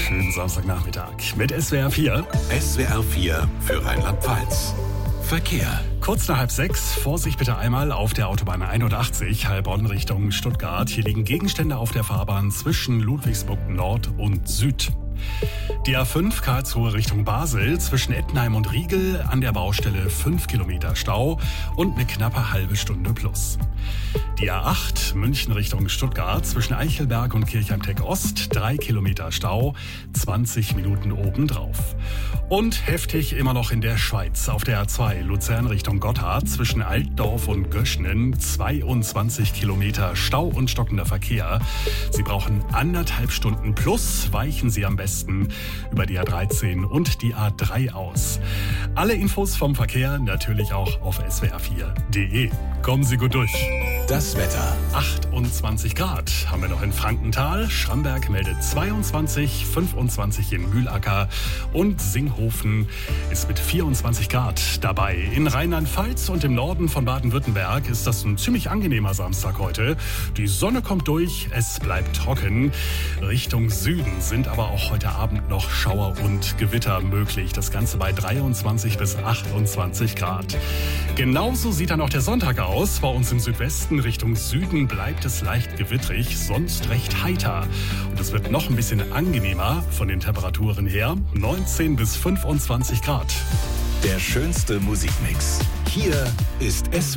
Schönen Samstagnachmittag mit SWR 4. SWR 4 für Rheinland-Pfalz. Verkehr. Kurz nach 5:30, Vorsicht bitte einmal auf der Autobahn 81, Heilbronn Richtung Stuttgart. Hier liegen Gegenstände auf der Fahrbahn zwischen Ludwigsburg Nord und Süd. Die A5 Karlsruhe Richtung Basel, zwischen Ettenheim und Riegel an der Baustelle 5 Kilometer Stau und eine knappe halbe Stunde plus. Die A8 München Richtung Stuttgart, zwischen Eichelberg und Kirchheim-Tech Ost, 3 Kilometer Stau, 20 Minuten obendrauf. Und heftig immer noch in der Schweiz, auf der A2 Luzern Richtung Gotthard, zwischen Altdorf und Göschnen, 22 Kilometer Stau und stockender Verkehr. Sie brauchen 1,5 Stunden plus, weichen Sie am besten über die A13 und die A3 aus. Alle Infos vom Verkehr natürlich auch auf swr4.de. Kommen Sie gut durch. Das Wetter. 28 Grad haben wir noch in Frankenthal. Schramberg meldet 22, 25 in Mühlacker und Singhofen ist mit 24 Grad dabei. In Rheinland-Pfalz und im Norden von Baden-Württemberg ist das ein ziemlich angenehmer Samstag heute. Die Sonne kommt durch, es bleibt trocken. Richtung Süden sind aber auch heute Abend noch Schauer und Gewitter möglich. Das Ganze bei 23 bis 28 Grad. Genauso sieht dann auch der Sonntag aus. Bei uns im Südwesten Richtung Süden bleibt es leicht gewittrig, sonst recht heiter. Und es wird noch ein bisschen angenehmer von den Temperaturen her. 19 bis 25 Grad. Der schönste Musikmix. Hier ist SWR